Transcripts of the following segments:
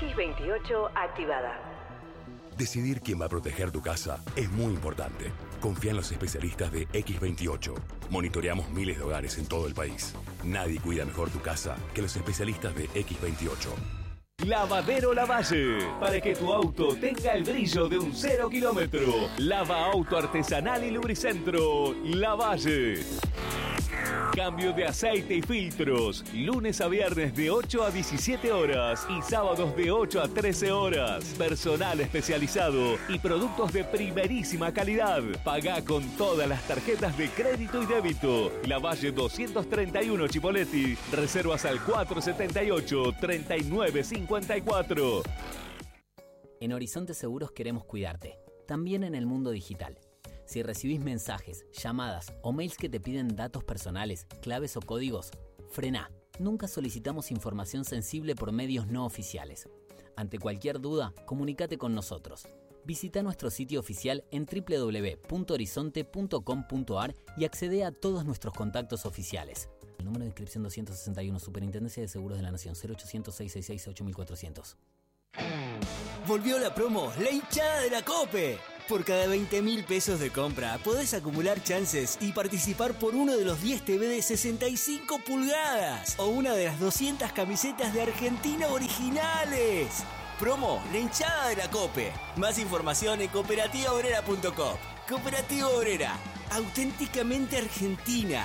X28 activada. Decidir quién va a proteger tu casa es muy importante. Confía en los especialistas de X28. Monitoreamos miles de hogares en todo el país. Nadie cuida mejor tu casa que los especialistas de X28. Lavadero Lavalle, para que tu auto tenga el brillo de un 0 kilómetro. Lava auto artesanal y lubricentro Lavalle. Cambio de aceite y filtros, lunes a viernes de 8 a 17 horas y sábados de 8 a 13 horas. Personal especializado y productos de primerísima calidad. Pagá con todas las tarjetas de crédito y débito. Lavalle 231 Chipoleti. Reservas al 478-3954. En Horizonte Seguros queremos cuidarte, también en el mundo digital. Si recibís mensajes, llamadas o mails que te piden datos personales, claves o códigos, frená. Nunca solicitamos información sensible por medios no oficiales. Ante cualquier duda, comunícate con nosotros. Visita nuestro sitio oficial en www.horizonte.com.ar y accede a todos nuestros contactos oficiales. El número de inscripción 261, Superintendencia de Seguros de la Nación, 0800-666-8400. Volvió la promo La Hinchada de la COPE. Por cada 20.000 pesos de compra podés acumular chances y participar por uno de los 10 TV de 65 pulgadas o una de las 200 camisetas de Argentina originales. Promo La Hinchada de la COPE. Más información en cooperativaobrera.com. Cooperativa Obrera, auténticamente argentina.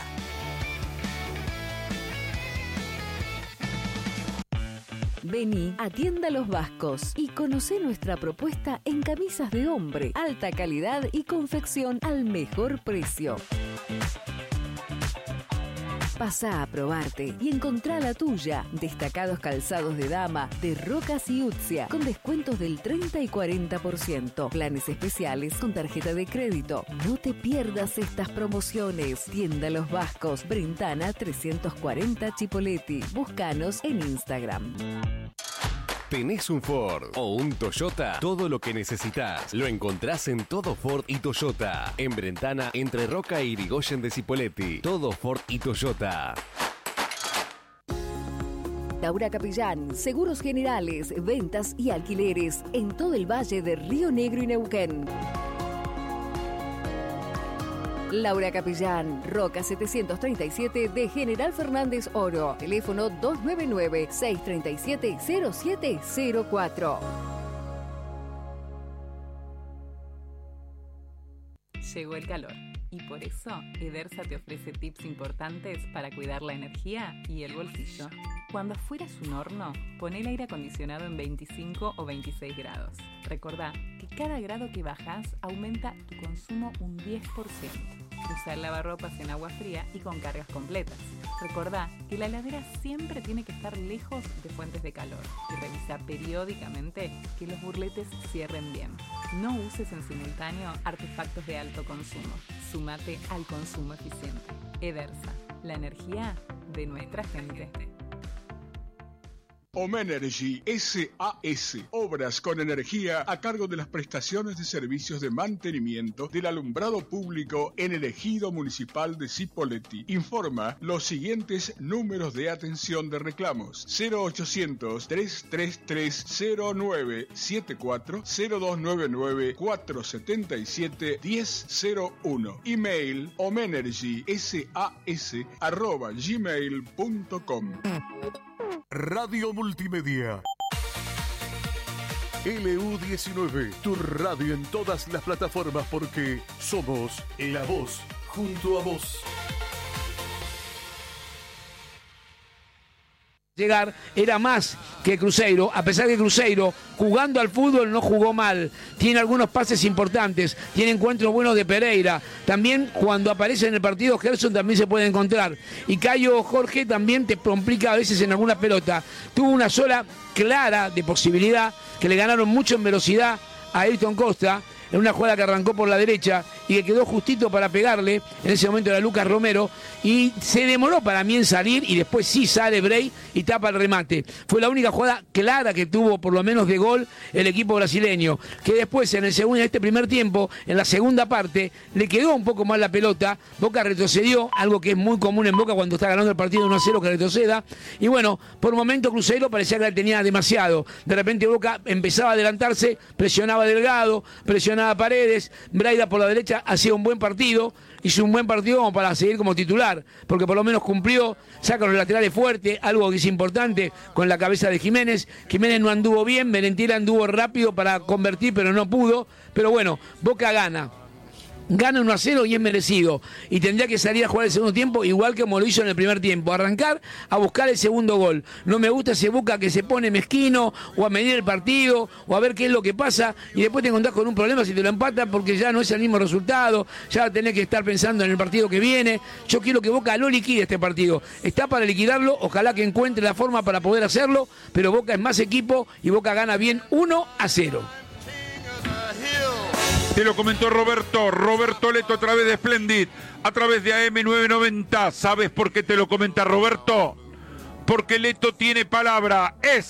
Vení a Tienda Los Vascos y conocé nuestra propuesta en camisas de hombre, alta calidad y confección al mejor precio. Pasá a probarte y encontrá la tuya. Destacados calzados de dama de Rocas y Utzia con descuentos del 30 y 40%. Planes especiales con tarjeta de crédito. No te pierdas estas promociones. Tienda Los Vascos, Brentana 340 Chipoleti. Búscanos en Instagram. ¿Tenés un Ford o un Toyota? Todo lo que necesitas lo encontrás en Todo Ford y Toyota. En Brentana, entre Roca y Irigoyen de Cipolletti. Todo Ford y Toyota. Laura Capellán, seguros generales, ventas y alquileres en todo el valle de Río Negro y Neuquén. Laura Capellán, Roca 737 de General Fernández Oro. Teléfono 299-637-0704. Llegó el calor y por eso Edersa te ofrece tips importantes para cuidar la energía y el bolsillo. Cuando afuera es un horno, pon el aire acondicionado en 25 o 26 grados. Recordá que cada grado que bajas aumenta tu consumo un 10%. Usa el lavarropas en agua fría y con cargas completas. Recordá que la heladera siempre tiene que estar lejos de fuentes de calor y revisa periódicamente que los burletes cierren bien. No uses en simultáneo artefactos de alto consumo. Súmate al consumo eficiente. Edersa, la energía de nuestra gente. Omenergy SAS, obras con energía a cargo de las prestaciones de servicios de mantenimiento del alumbrado público en el ejido municipal de Cipolletti. Informa los siguientes números de atención de reclamos: 0800-333-0974, 0299-477-1001. Email omenergysas@gmail.com. Radio Multimedia. LU19, tu radio en todas las plataformas porque somos la voz junto a vos. Llegar era más que Cruzeiro, a pesar que Cruzeiro jugando al fútbol no jugó mal, tiene algunos pases importantes, tiene encuentros buenos de Pereira, también cuando aparece en el partido Gerson también se puede encontrar, y Cayo Jorge también te complica a veces en alguna pelota, tuvo una sola clara de posibilidad que le ganaron mucho en velocidad a Ayrton Costa, en una jugada que arrancó por la derecha y que quedó justito para pegarle, en ese momento era Lucas Romero, y se demoró para mí en salir y después sí sale Bray y tapa el remate. Fue la única jugada clara que tuvo, por lo menos de gol, el equipo brasileño, que después en este primer tiempo, en la segunda parte, le quedó un poco más la pelota, Boca retrocedió, algo que es muy común en Boca cuando está ganando el partido 1-0, que retroceda, y bueno, por momento Cruzeiro parecía que la tenía demasiado, de repente Boca empezaba a adelantarse, presionaba a Delgado, presionaba a Paredes, Braida por la derecha hacía un buen partido, hizo un buen partido como para seguir como titular, porque por lo menos cumplió, saca los laterales fuertes, algo que es importante con la cabeza de Jiménez. Jiménez no anduvo bien, Merentiel anduvo rápido para convertir, pero no pudo. Pero bueno, Boca gana 1-0 y es merecido. Y tendría que salir a jugar el segundo tiempo igual que como lo hizo en el primer tiempo. Arrancar a buscar el segundo gol. No me gusta ese Boca que se pone mezquino o a medir el partido o a ver qué es lo que pasa y después te encontrás con un problema si te lo empatan porque ya no es el mismo resultado. Ya tenés que estar pensando en el partido que viene. Yo quiero que Boca lo liquide este partido. Está para liquidarlo. Ojalá que encuentre la forma para poder hacerlo. Pero Boca es más equipo y Boca gana bien 1-0. Te lo comentó Roberto Leto a través de Splendid, a través de AM990. ¿Sabes por qué te lo comenta Roberto? Porque Leto tiene palabra. Es